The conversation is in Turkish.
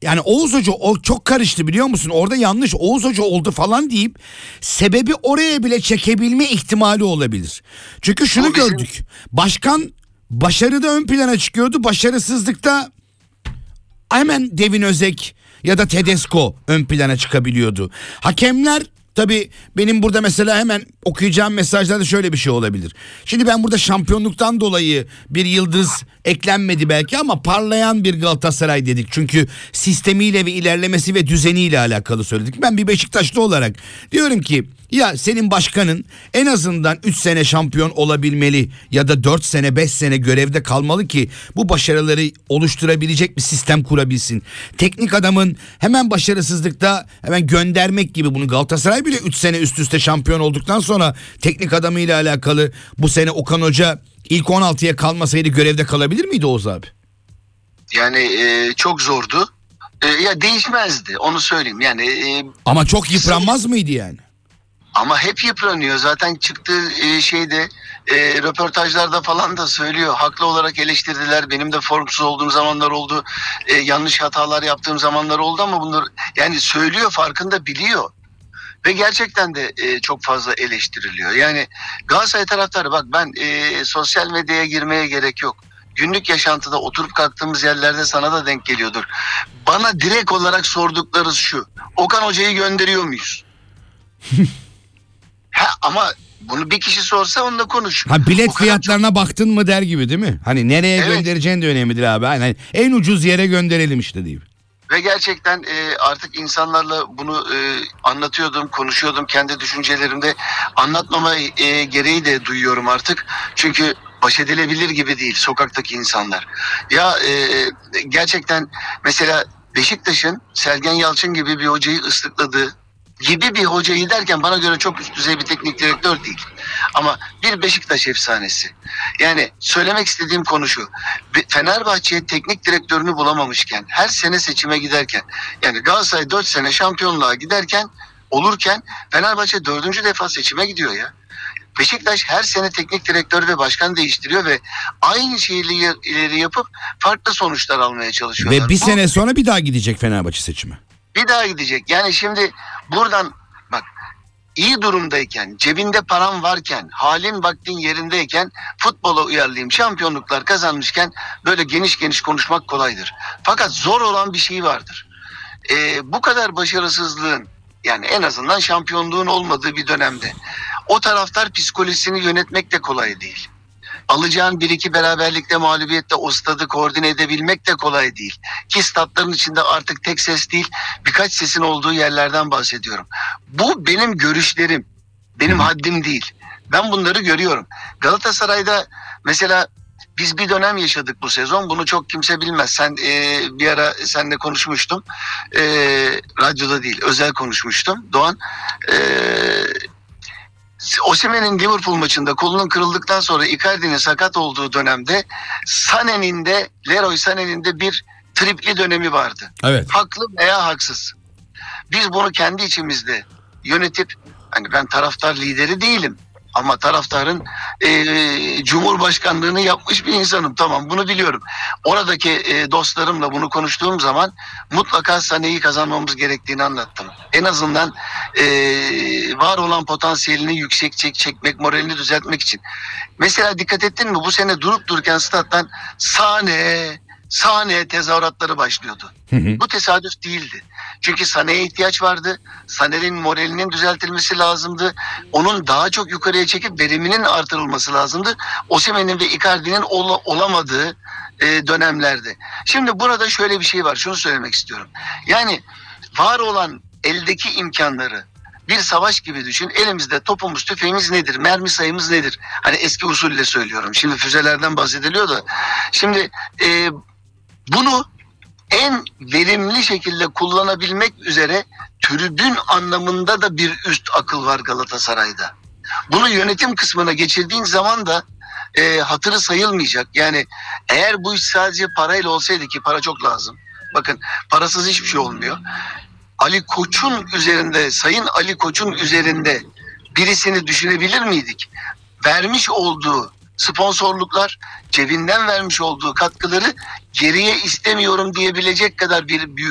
yani Oğuz Hoca o çok karıştı biliyor musun? Orada yanlış Oğuz Hoca oldu falan deyip sebebi oraya bile çekebilme ihtimali olabilir. Çünkü şunu gördük. Başkan başarıda ön plana çıkıyordu. Başarısızlıkta hemen Devin Özek ya da Tedesco ön plana çıkabiliyordu. Hakemler tabii benim burada mesela hemen okuyacağım mesajlarda şöyle bir şey olabilir. Şimdi ben burada şampiyonluktan dolayı bir yıldız eklenmedi belki ama parlayan bir Galatasaray dedik. Çünkü sistemiyle ve ilerlemesi ve düzeniyle alakalı söyledik. Ben bir Beşiktaşlı olarak diyorum ki ya senin başkanın en azından 3 sene şampiyon olabilmeli ya da 4 sene 5 sene görevde kalmalı ki bu başarıları oluşturabilecek bir sistem kurabilsin. Teknik adamın hemen başarısızlıkta hemen göndermek gibi, bunu Galatasaray bile 3 sene üst üste şampiyon olduktan sonra teknik adamıyla alakalı bu sene Okan Hoca ilk 16'ya kalmasaydı görevde kalabilir miydi Oğuz abi? Yani çok zordu. Ya değişmezdi, onu söyleyeyim. Yani ama çok yıpranmaz mıydı yani? Ama hep yıpranıyor. Zaten çıktığı şeyde röportajlarda falan da söylüyor. Haklı olarak eleştirdiler. Benim de formsuz olduğum zamanlar oldu. Yanlış hatalar yaptığım zamanlar oldu ama bunlar yani söylüyor, farkında, biliyor. Ve gerçekten de çok fazla eleştiriliyor. Yani Galatasaray taraftarı, bak ben sosyal medyaya girmeye gerek yok. Günlük yaşantıda oturup kalktığımız yerlerde sana da denk geliyordur. Bana direkt olarak sordukları şu: Okan Hoca'yı gönderiyor muyuz? Ama bunu bir kişi sorsa onunla konuş. Bilet fiyatlarına baktın mı der gibi değil mi? Hani nereye göndereceğin de önemlidir abi. Hani en ucuz yere gönderelim işte diyeyim. Ve gerçekten artık insanlarla bunu anlatıyordum, konuşuyordum kendi düşüncelerimde. Anlatmama gereği de duyuyorum artık. Çünkü baş edilebilir gibi değil sokaktaki insanlar. Ya gerçekten mesela Beşiktaş'ın Sergen Yalçın gibi bir hocayı ıslıkladığı gibi bir hocayı derken bana göre çok üst düzey bir teknik direktör değil. Ama bir Beşiktaş efsanesi. Yani söylemek istediğim konu şu: Fenerbahçe'ye teknik direktörünü bulamamışken, her sene seçime giderken, yani Galatasaray 4 sene şampiyonluğa olurken Fenerbahçe 4. defa seçime gidiyor ya. Beşiktaş her sene teknik direktör ve başkan değiştiriyor ve aynı şeyleri yapıp farklı sonuçlar almaya çalışıyorlar. Ve bir sene sonra bir daha gidecek Fenerbahçe seçime. Bir daha gidecek. Yani şimdi buradan bak, iyi durumdayken, cebinde param varken, halin vaktin yerindeyken futbola uyarlayayım, şampiyonluklar kazanmışken böyle geniş geniş konuşmak kolaydır. Fakat zor olan bir şey vardır. Bu kadar başarısızlığın, yani en azından şampiyonluğun olmadığı bir dönemde o taraftar psikolojisini yönetmek de kolay değil. Alacağın 1-2 beraberlikle, mağlubiyetle o stadı koordine edebilmek de kolay değil. Ki statların içinde artık tek ses değil, birkaç sesin olduğu yerlerden bahsediyorum. Bu benim görüşlerim, benim haddim değil. Ben bunları görüyorum. Galatasaray'da mesela biz bir dönem yaşadık bu sezon. Bunu çok kimse bilmez. Sen bir ara seninle konuşmuştum. Radyoda değil, özel konuşmuştum. Doğan, Osimhen'in Liverpool maçında kolunun kırıldıktan sonra Icardi'nin sakat olduğu dönemde Leroy Sané'nin de bir tripli dönemi vardı. Evet. Haklı veya haksız. Biz bunu kendi içimizde yönetip, hani ben taraftar lideri değilim ama taraftarın cumhurbaşkanlığını yapmış bir insanım. Tamam, bunu biliyorum. Oradaki dostlarımla bunu konuştuğum zaman mutlaka Sané'yi kazanmamız gerektiğini anlattım. En azından var olan potansiyelini yüksek çekmek, moralini düzeltmek için. Mesela dikkat ettin mi? Bu sene durup dururken stat'tan Sané tezahüratları başlıyordu. Bu tesadüf değildi. Çünkü Sané'ye ihtiyaç vardı. Sané'nin moralinin düzeltilmesi lazımdı. Onun daha çok yukarıya çekip veriminin artırılması lazımdı. Osimhen'in ve Icardi'nin olamadığı dönemlerde. Şimdi burada şöyle bir şey var. Şunu söylemek istiyorum. Yani var olan eldeki imkanları bir savaş gibi düşün. Elimizde topumuz, tüfeğimiz nedir? Mermi sayımız nedir? Hani eski usulle söylüyorum. Şimdi füzelerden bahsediliyor da. Şimdi bunu en verimli şekilde kullanabilmek üzere tribün anlamında da bir üst akıl var Galatasaray'da. Bunu yönetim kısmına geçirdiğin zaman da hatırı sayılmayacak. Yani eğer bu iş sadece parayla olsaydı, ki para çok lazım. Bakın, parasız hiçbir şey olmuyor. Ali Koç'un üzerinde, Sayın Ali Koç'un üzerinde birisini düşünebilir miydik? Vermiş olduğu sponsorluklar, cebinden vermiş olduğu katkıları geriye istemiyorum diyebilecek kadar bir büyük